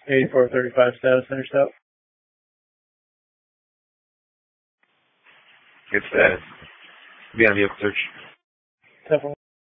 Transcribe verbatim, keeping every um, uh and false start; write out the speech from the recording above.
eighty-four thirty-five status, intercept. Good status. Be on vehicle search. ten four.